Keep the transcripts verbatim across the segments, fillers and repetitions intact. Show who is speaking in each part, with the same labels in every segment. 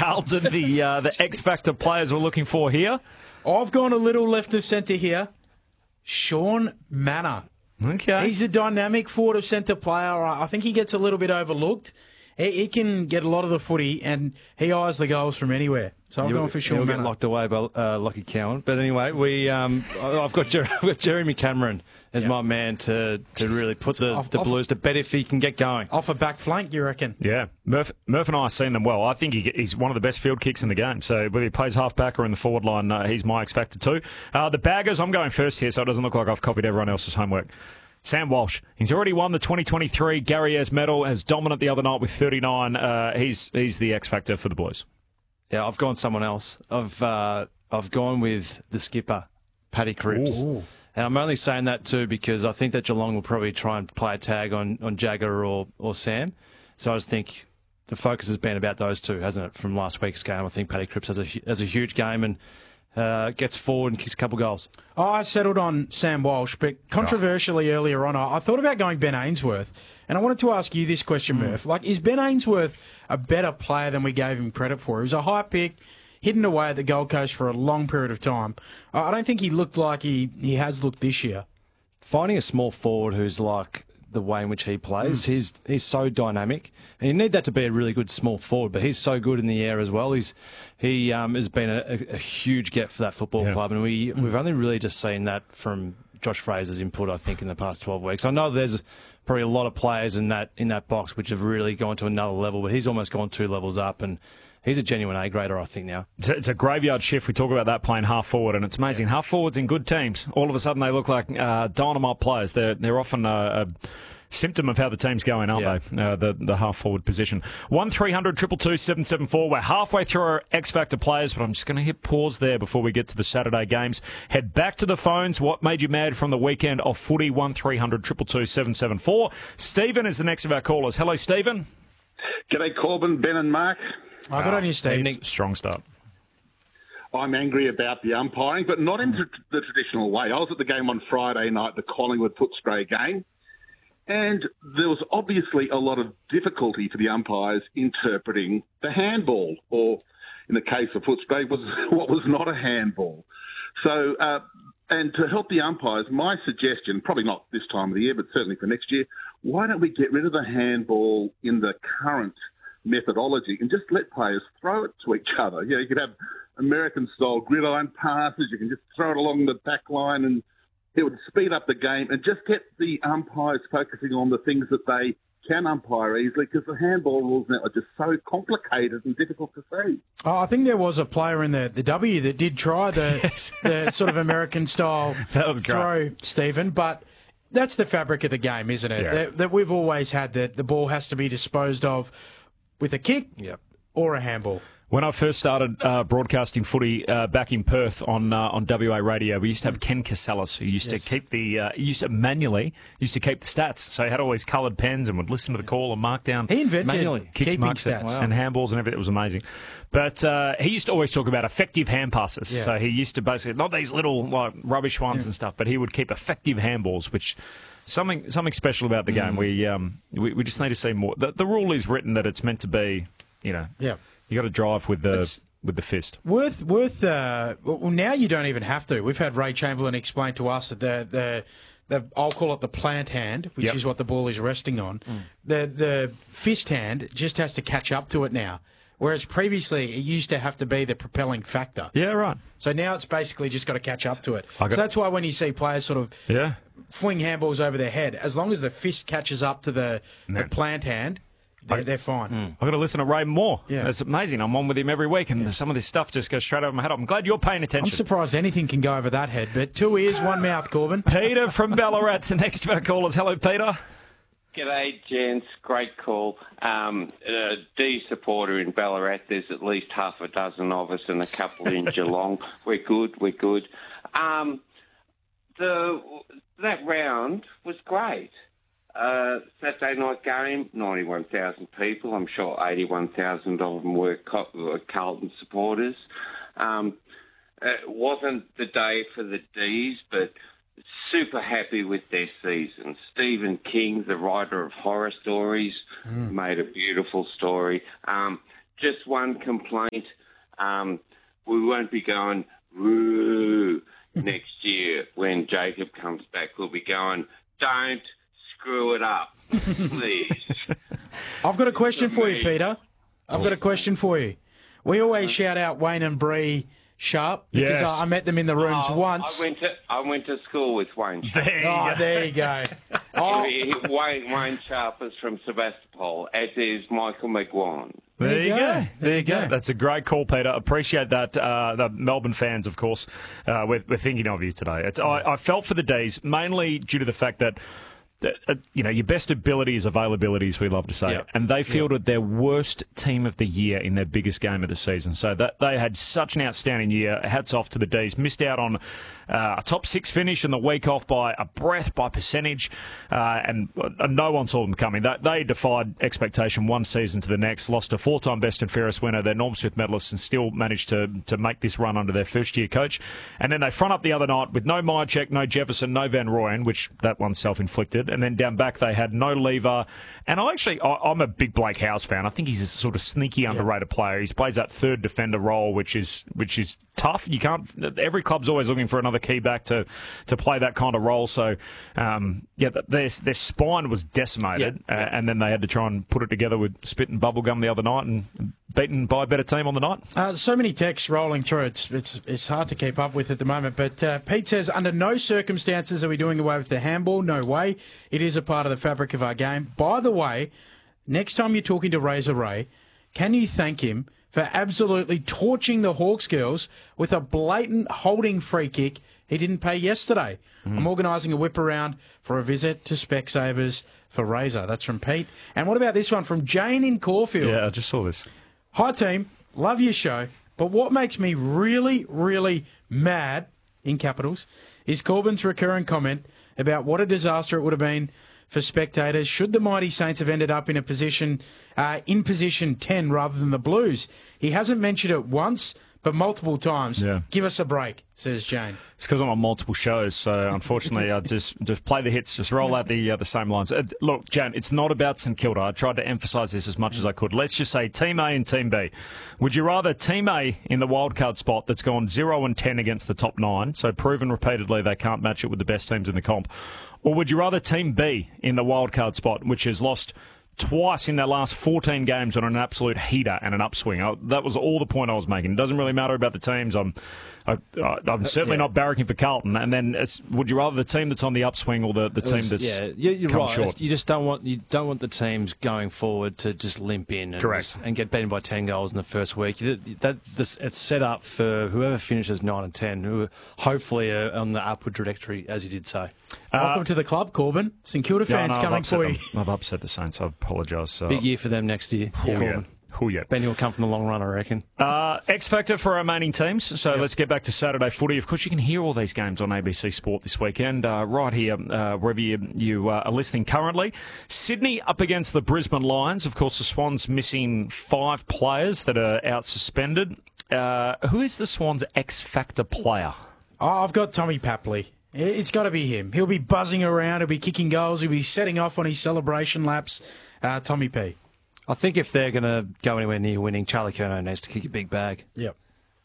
Speaker 1: Carlton, the uh, the X Factor players we're looking for here?
Speaker 2: I've gone a little left of centre here. Sean Manor.
Speaker 1: Okay.
Speaker 2: He's a dynamic forward of centre player. I think he gets a little bit overlooked. He, he can get a lot of the footy, and he eyes the goals from anywhere. So I'm
Speaker 3: You'll,
Speaker 2: going for Sean
Speaker 3: You'll
Speaker 2: Manor.
Speaker 3: get locked away by uh, Lockie Cowan. But anyway, we um, I've got Jer- I've got Jeremy Cameron as
Speaker 2: Yep.
Speaker 3: my man to, to really put the,
Speaker 2: Off-
Speaker 3: the
Speaker 2: off-
Speaker 3: Blues to bed if he can get going.
Speaker 2: Off a back flank, you reckon?
Speaker 1: Yeah, Murph, Murph and I have seen them well. I think he, he's one of the best field kicks in the game. So whether he plays half-back or in the forward line, uh, he's my X Factor too. Uh, the Baggers, I'm going first here, so it doesn't look like I've copied everyone else's homework. Sam Walsh. He's already won the twenty twenty-three Gary Ayres medal, as dominant the other night with thirty-nine. Uh, he's he's the X Factor for the Blues.
Speaker 3: Yeah, I've gone someone else. I've uh, I've gone with the skipper, Paddy Cripps.
Speaker 2: Ooh.
Speaker 3: And I'm only saying that too because I think that Geelong will probably try and play a tag on, on Jagger or, or Sam. So I just think the focus has been about those two, hasn't it, from last week's game. I think Paddy Cripps has a, has a huge game and uh, gets forward and kicks a couple goals.
Speaker 2: Oh, I settled on Sam Walsh, but controversially oh. earlier on, I, I thought about going Ben Ainsworth. And I wanted to ask you this question, mm. Murph. Like, is Ben Ainsworth a better player than we gave him credit for? He was a high pick, hidden away at the Gold Coast for a long period of time. I don't think he looked like he, he has looked this year.
Speaker 3: Finding a small forward who's like the way in which he plays, mm. he's he's so dynamic. And you need that to be a really good small forward, but he's so good in the air as well. He's He um, has been a, a huge get for that football yeah. club, and we, mm. we've only really just seen that from Josh Fraser's input, I think, in the past twelve weeks. I know there's probably a lot of players in that in that box which have really gone to another level, but he's almost gone two levels up, and he's a genuine A-grader, I think, now.
Speaker 1: It's a, it's a graveyard shift. We talk about that playing half forward, and it's amazing. Yeah. Half forwards in good teams, all of a sudden they look like uh, dynamite players. They're they're often a, a symptom of how the team's going, aren't
Speaker 3: yeah.
Speaker 1: they? Uh, the the half forward position. One three hundred two two two seven seven four. We're halfway through our X Factor players, but I'm just going to hit pause there before we get to the Saturday games. Head back to the phones. What made you mad from the weekend of footy? One three hundred two two two seven seven four. Stephen is the next of our callers. Hello, Stephen.
Speaker 4: G'day, Corbin, Ben, and Mark.
Speaker 2: I got on you, Steve.
Speaker 1: Strong start.
Speaker 4: I'm angry about the umpiring, but not in the traditional way. I was at the game on Friday night, the Collingwood-Footscray game, and there was obviously a lot of difficulty for the umpires interpreting the handball, or in the case of Footscray, was what was not a handball. So, uh, and to help the umpires, my suggestion, probably not this time of the year, but certainly for next year, why don't we get rid of the handball in the current methodology and just let players throw it to each other? You know, you could have American-style gridiron passes, you can just throw it along the back line, and it would speed up the game and just get the umpires focusing on the things that they can umpire easily, because the handball rules now are just so complicated and difficult to see.
Speaker 2: Oh, I think there was a player in the, the W that did try the,
Speaker 1: Yes.
Speaker 2: the sort of American-style
Speaker 1: That was great.
Speaker 2: throw, Stephen, but that's the fabric of the game, isn't it?
Speaker 1: Yeah.
Speaker 2: That, that we've always had, that the ball has to be disposed of with a kick
Speaker 3: Yep.
Speaker 2: or a handball.
Speaker 1: When I first started uh, broadcasting footy uh, back in Perth on uh, on W A radio, we used to have Ken Casellas, who used
Speaker 2: Yes.
Speaker 1: to keep the uh, he used to manually used to keep the stats. So he had all these coloured pens and would listen to the call and mark down.
Speaker 2: He invented
Speaker 3: Manually.
Speaker 1: Kicks,
Speaker 2: keeping
Speaker 1: marks,
Speaker 2: stats.
Speaker 1: and handballs and everything. It was amazing. But uh, he used to always talk about effective hand passes.
Speaker 2: Yeah.
Speaker 1: So he used to basically, not these little like rubbish ones
Speaker 2: Yeah.
Speaker 1: and stuff, but he would keep effective handballs, which something something special about the game. We, um, we we just need to see more. The, the rule is written that it's meant to be, you know,
Speaker 2: Yeah.
Speaker 1: you got to drive with the
Speaker 2: It's-
Speaker 1: with the fist.
Speaker 2: Worth, worth. Uh, well, now you don't even have to. We've had Ray Chamberlain explain to us that the the, the I'll call it the plant hand, which
Speaker 1: Yep.
Speaker 2: is what the ball is resting on.
Speaker 1: Mm.
Speaker 2: The the fist hand just has to catch up to it now, whereas previously it used to have to be the propelling factor.
Speaker 1: Yeah, right.
Speaker 2: So now it's basically just got to catch up to it.
Speaker 1: I got-
Speaker 2: So that's why when you see players sort of
Speaker 1: Yeah.
Speaker 2: fling handballs over their head, as long as the fist catches up to the, the
Speaker 1: Man.
Speaker 2: plant hand, they're, they're fine.
Speaker 1: I've got to listen to Ray more.
Speaker 2: Yeah.
Speaker 1: It's amazing. I'm on with him every week, and some of this stuff just goes straight over my head. I'm glad you're paying
Speaker 2: I'm
Speaker 1: attention.
Speaker 2: surprised anything can go over that head, but two ears, one mouth, Corbin.
Speaker 1: Peter from Ballarat's the next of our callers. Hello, Peter.
Speaker 5: G'day, gents. Great call. Um, a D supporter in Ballarat. There's at least half a dozen of us and a couple in Geelong. We're good. We're good. Um, the that round was great. Uh, Saturday night game, ninety-one thousand people. I'm sure eighty-one thousand of them were Carlton supporters. Um, it wasn't the day for the D's, but super happy with their season. Stephen King, the writer of horror stories, mm. made a beautiful story. Um, just one complaint. Um, we won't be going, woo, next year when Jacob comes back. We'll be going, don't screw it up, please.
Speaker 2: I've got a question for you, Peter. I've got a question for you. We always shout out Wayne and Bree Sharp because
Speaker 1: Yes.
Speaker 2: I, I met them in the rooms
Speaker 5: Oh,
Speaker 2: once.
Speaker 5: I went to I went to school with Wayne Sharp.
Speaker 1: There you
Speaker 2: Oh,
Speaker 1: go.
Speaker 2: there you go. Oh,
Speaker 5: He- he- Wayne, Wayne Sharp is from Sebastopol, as is Michael McGuan.
Speaker 1: There you go. There you go.
Speaker 2: go.
Speaker 1: That's a great call, Peter. Appreciate that. Uh, the Melbourne fans, of course, uh, we're, we're thinking of you today. It's, I, I felt for the D's, mainly due to the fact that, that uh, you know, your best ability is availability, as we love to say.
Speaker 3: Yep.
Speaker 1: And they fielded their worst team of the year in their biggest game of the season. So that they had such an outstanding year. Hats off to the D's. Missed out on uh, a top six finish in the week off by a breath, by percentage, uh, and uh, no one saw them coming. They, they defied expectation one season to the next, lost a four-time best and fairest winner, their Norm Smith medalists, and still managed to, to make this run under their first-year coach. And then they front up the other night with no Myercheck, no Jefferson, no Van Rooyen, which that one's self-inflicted. And then down back they had no Lever. And I actually, I, I'm a big Blake Howes fan. I think he's a sort of sneaky, underrated player. He plays that third defender role, which is which is tough. You can't. Every club's always looking for another key back to, to play that kind of role. So, um, yeah, their their spine was decimated,
Speaker 3: Yeah.
Speaker 1: uh, and then they had to try and put it together with spit and bubblegum the other night, and beaten by a better team on the night.
Speaker 2: Uh, so many texts rolling through. It's it's it's hard to keep up with at the moment. But uh, Pete says, under no circumstances are we doing away with the handball. No way. It is a part of the fabric of our game. By the way, next time you're talking to Razor Ray, can you thank him for absolutely torching the Hawks girls with a blatant holding free kick he didn't pay yesterday? Mm. I'm organising a whip around for a visit to Specsavers for Razor. That's from Pete. And what about this one from Jane in Caulfield?
Speaker 1: Yeah, I just saw this.
Speaker 2: Hi, team. Love your show. But what makes me really, really mad, in capitals, is Corbyn's recurring comment about what a disaster it would have been for spectators should the mighty Saints have ended up in a position, uh, in position ten rather than the Blues. He hasn't mentioned it once, but multiple times.
Speaker 1: Yeah.
Speaker 2: Give us a break, says Jane.
Speaker 1: It's because I'm on multiple shows, so unfortunately, I just just play the hits, just roll out the uh, the same lines. Uh, look, Jan, it's not about St Kilda. I tried to emphasise this as much as I could. Let's just say Team A and Team B. Would you rather Team A in the wildcard spot that's gone zero and ten against the top nine, so proven repeatedly they can't match it with the best teams in the comp, or would you rather Team B in the wildcard spot, which has lost twice in their last fourteen games on an absolute heater and an upswing? I, that was all the point I was making. It doesn't really matter about the teams. I'm, I, I, I'm certainly
Speaker 3: yeah.
Speaker 1: not barracking for Carlton. And then, it's, would you rather the team that's on the upswing or the, the
Speaker 3: It
Speaker 1: team
Speaker 3: was-
Speaker 1: that's
Speaker 3: yeah, you- you're
Speaker 1: come
Speaker 3: right.
Speaker 1: short?
Speaker 3: You just don't want you don't want the teams going forward to just limp in and,
Speaker 1: Correct.
Speaker 3: and get beaten by ten goals in the first week. That, that this, it's set up for whoever finishes nine and ten, who hopefully are on the upward trajectory, as you did say.
Speaker 2: Welcome to the club, Corbyn. St Kilda
Speaker 1: Yeah,
Speaker 2: fans
Speaker 1: no, I've
Speaker 2: coming
Speaker 1: upset
Speaker 2: for you.
Speaker 1: them. I've upset the Saints. I apologise. Uh,
Speaker 3: Big year for them next year.
Speaker 1: Who
Speaker 3: Corbyn.
Speaker 1: yet? Who yet?
Speaker 3: Benny will come from the long run, I reckon.
Speaker 1: Uh, X Factor for our remaining teams. So let's get back to Saturday footy. Of course, you can hear all these games on A B C Sport this weekend, uh, right here, uh, wherever you, you uh, are listening currently. Sydney up against the Brisbane Lions. Of course, the Swans missing five players that are out suspended. Uh, who is the Swans' X Factor player?
Speaker 2: Oh, I've got Tommy Papley. It's got to be him. He'll be buzzing around. He'll be kicking goals. He'll be setting off on his celebration laps. Uh, Tommy P.
Speaker 3: I think if they're going to go anywhere near winning, Charlie Curnow needs to kick a big bag.
Speaker 2: Yep.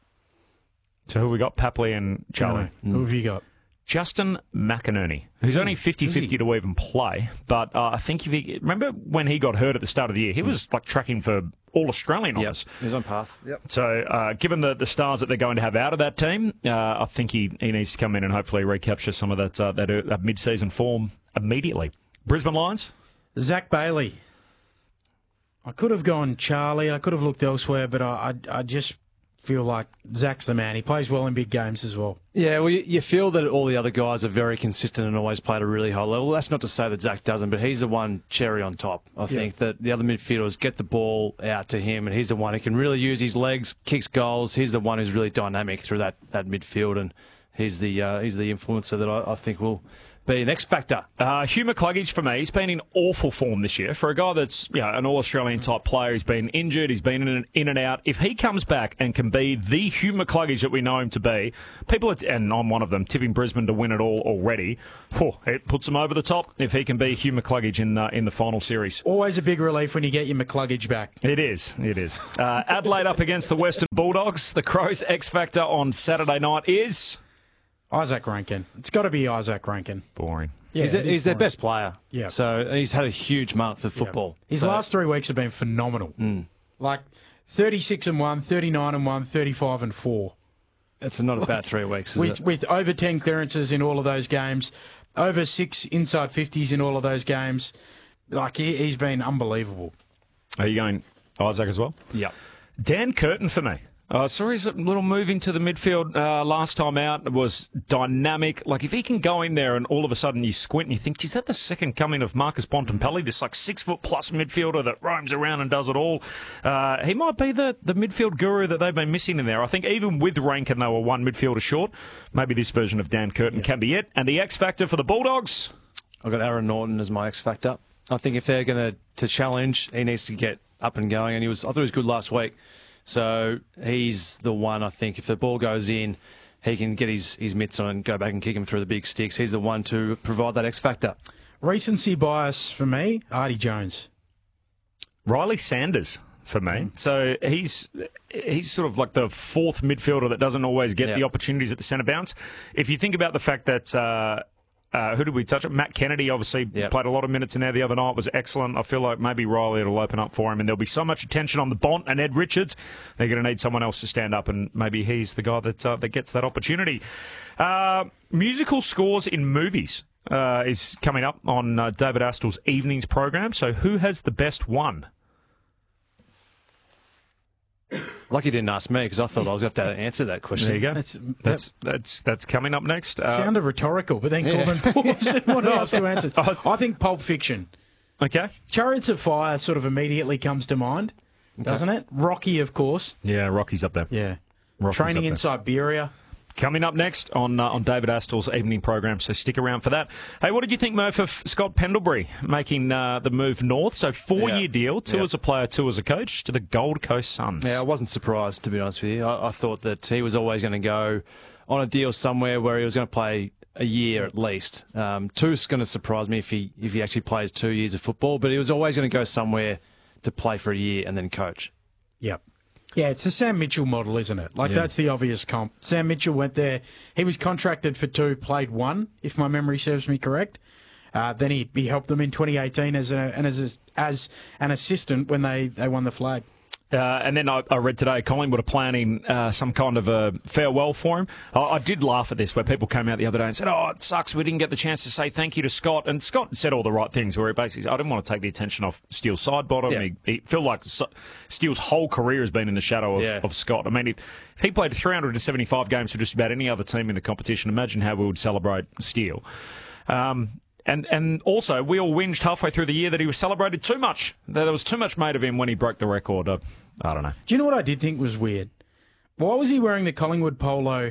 Speaker 1: So who we got? Papley and Charlie.
Speaker 2: Who have you got?
Speaker 1: Justin McInerney, who's only fifty-fifty to even play, but uh, I think if he... Remember when he got hurt at the start of the year? He was like tracking for All-Australian honours.
Speaker 3: He's on path. Yep.
Speaker 1: So, uh, given the, the stars that they're going to have out of that team, uh, I think he, he needs to come in and hopefully recapture some of that uh, that uh, mid-season form immediately. Brisbane Lions?
Speaker 2: Zach Bailey. I could have gone Charlie. I could have looked elsewhere, but I, I, I just feel like Zach's the man. He plays well in big games as well.
Speaker 3: Yeah, well, you, you feel that all the other guys are very consistent and always play at a really high level. That's not to say that Zach doesn't, but he's the one cherry on top. I think that the other midfielders get the ball out to him, and he's the one who can really use his legs, kicks goals. He's the one who's really dynamic through that, that midfield, and he's the uh, he's the influencer that I, I think will be an X factor?
Speaker 1: Uh, Hugh McCluggage, for me, he's been in awful form this year. For a guy that's you know, an All-Australian type player, he's been injured, he's been in and, in and out. If he comes back and can be the Hugh McCluggage that we know him to be, people, are t- and I'm one of them, tipping Brisbane to win it all already, whew, it puts him over the top if he can be Hugh McCluggage in, uh, in the final series.
Speaker 2: Always a big relief when you get your McCluggage back.
Speaker 1: It is, it is. Uh, Adelaide up against the Western Bulldogs. The Crows' X Factor on Saturday night is...
Speaker 2: Isaac Rankin. It's got to be Isaac Rankin.
Speaker 1: Boring.
Speaker 2: Yeah,
Speaker 3: he's
Speaker 2: it
Speaker 3: he's
Speaker 2: is
Speaker 3: their
Speaker 2: boring.
Speaker 3: best player.
Speaker 2: Yeah.
Speaker 3: So he's had a huge month of football.
Speaker 2: Yeah. His
Speaker 3: So-
Speaker 2: last three weeks have been phenomenal.
Speaker 3: Mm.
Speaker 2: Like thirty-six and one, thirty-nine and one, thirty-five and four.
Speaker 3: It's not a bad three weeks, is
Speaker 2: With
Speaker 3: it?
Speaker 2: with over ten clearances in all of those games, over six inside fifties in all of those games. Like he, he's been unbelievable.
Speaker 1: Are you going Isaac as well?
Speaker 3: Yeah.
Speaker 1: Dan Curtin for me. I uh, saw his little move into the midfield uh, last time out. It was dynamic. Like, if he can go in there and all of a sudden you squint and you think, is that the second coming of Marcus Bontempelli, this, like, six-foot-plus midfielder that roams around and does it all? Uh, he might be the, the midfield guru that they've been missing in there. I think even with Rankin, they were one midfielder short. Maybe this version of Dan Curtin yeah. can be it. And the X-Factor for the Bulldogs?
Speaker 3: I've got Aaron Norton as my X-Factor. I think if they're going to to challenge, he needs to get up and going. And he was, I thought he was good last week. So he's the one, I think, if the ball goes in, he can get his, his mitts on and go back and kick him through the big sticks. He's the one to provide that X factor.
Speaker 2: Recency bias for me, Artie Jones.
Speaker 1: Riley Sanders for me. Mm. So he's he's sort of like the fourth midfielder that doesn't always get yep. the opportunities at the centre bounce. If you think about the fact that... Uh, Uh, who did we touch? Matt Kennedy obviously yep. played a lot of minutes in there the other night, was excellent. I feel like maybe Riley will open up for him, and there'll be so much attention on the Bont and Ed Richards. They're going to need someone else to stand up, and maybe he's the guy that uh, that gets that opportunity. Uh, musical scores in movies uh, is coming up on uh, David Astl's evenings program. So who has the best one?
Speaker 3: Lucky you didn't ask me, because I thought I was going to have to answer that question.
Speaker 1: There you go. That's that's that's, that's coming up next.
Speaker 2: Uh, sounded rhetorical, but then yeah. Corbin paused and wanted us to answer. I think Pulp Fiction.
Speaker 1: Okay.
Speaker 2: Chariots of Fire sort of immediately comes to mind, okay. doesn't it? Rocky, of course.
Speaker 1: Yeah, Rocky's up there.
Speaker 2: Yeah.
Speaker 1: Rocky's
Speaker 2: Training in
Speaker 1: there.
Speaker 2: Siberia.
Speaker 1: Coming up next on uh, on David Astl's evening program, so stick around for that. Hey, what did you think, Murph, of Scott Pendlebury making uh, the move north? So four-year yeah. deal, two yeah. as a player, two as a coach, to the Gold Coast Suns.
Speaker 3: Yeah, I wasn't surprised, to be honest with you. I, I thought that he was always going to go on a deal somewhere where he was going to play a year at least. Um, two's going to surprise me if he if he actually plays two years of football, but he was always going to go somewhere to play for a year and then coach.
Speaker 2: Yep. Yeah, it's the Sam Mitchell model, isn't it? Like, yeah. that's the obvious comp. Sam Mitchell went there. He was contracted for two, played one, if my memory serves me correct. Uh, then he, he helped them in twenty eighteen as a, and as a, as an assistant when they, they won the flag.
Speaker 1: Uh, and then I, I read today Collingwood are planning uh, some kind of a farewell for him. I, I did laugh at this, where people came out the other day and said, oh, it sucks we didn't get the chance to say thank you to Scott. And Scott said all the right things, where he basically said, I didn't want to take the attention off Steele's side bottom. Yeah. He, he felt like Steele's whole career has been in the shadow of, yeah. of Scott. I mean, if, if he played three hundred seventy-five games for just about any other team in the competition, imagine how we would celebrate Steele. Um, And and also, we all whinged halfway through the year that he was celebrated too much. That there was too much made of him when he broke the record. Uh, I don't know.
Speaker 2: Do you know what I did think was weird? Why was he wearing the Collingwood polo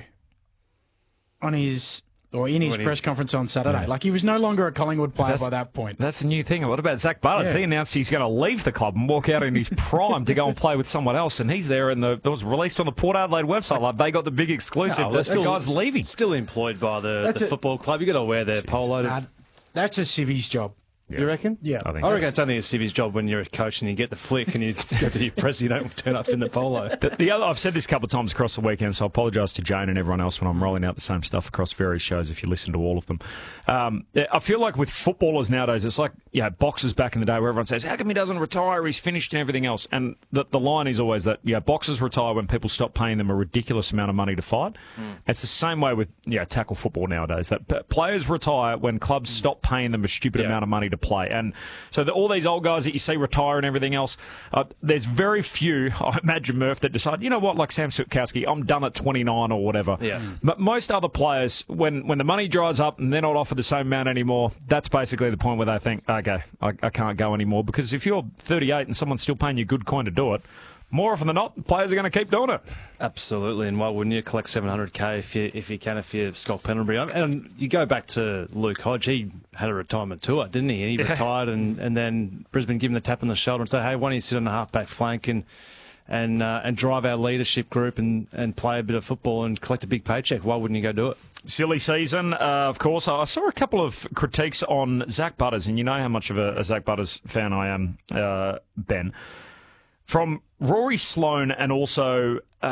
Speaker 2: on his or in his when press he, conference on Saturday? Yeah. Like, he was no longer a Collingwood player
Speaker 1: that's,
Speaker 2: by that point.
Speaker 1: That's the new thing. What about Zach Bartlett? Yeah. He announced he's going to leave the club and walk out in his prime to go and play with someone else, and he's there, and the, it was released on the Port Adelaide website. Like, they got the big exclusive. No,
Speaker 3: the
Speaker 1: guy's leaving.
Speaker 3: Still employed by the, the football club. You got to wear their polo.
Speaker 2: Nah, that's a civvy's job.
Speaker 3: Yeah. You reckon?
Speaker 2: Yeah.
Speaker 1: I, think
Speaker 3: I reckon
Speaker 1: so.
Speaker 3: It's only a civvy's job when you're a coach and you get the flick and you go to your press, you don't turn up in the polo.
Speaker 1: The, the other, I've said this a couple of times across the weekend, so I apologise to Jane and everyone else when I'm rolling out the same stuff across various shows, if you listen to all of them. Um, I feel like with footballers nowadays, it's like, you know, boxers back in the day where everyone says, how come he doesn't retire? He's finished and everything else. And the, the line is always that, yeah, boxers retire when people stop paying them a ridiculous amount of money to fight. Mm. It's the same way with, yeah, tackle football nowadays. That p- players retire when clubs mm. stop paying them a stupid yeah. amount of money to play. And so the, all these old guys that you see retire and everything else, uh, there's very few, I imagine, Murph, that decide, you know what, like Sam Switkowski, I'm done at twenty-nine or whatever.
Speaker 3: Yeah.
Speaker 1: But most other players, when, when the money dries up and they're not offered the same amount anymore, that's basically the point where they think, okay, I, I can't go anymore. Because if you're thirty-eight and someone's still paying you good coin to do it, more often than not, the players are going to keep doing it.
Speaker 3: Absolutely, and why wouldn't you collect seven hundred K if you if you can, if you're Scott Pendlebury? And you go back to Luke Hodge, he had a retirement tour, didn't he? And he
Speaker 1: Yeah.
Speaker 3: retired, and, and then Brisbane give him the tap on the shoulder and say, hey, why don't you sit on the half-back flank and and uh, and drive our leadership group and, and play a bit of football and collect a big paycheck? Why wouldn't you go do it?
Speaker 1: Silly season, uh, of course. I saw a couple of critiques on Zach Butters, and you know how much of a, a Zach Butters fan I am, uh, Ben. From Rory Sloane and also... Uh,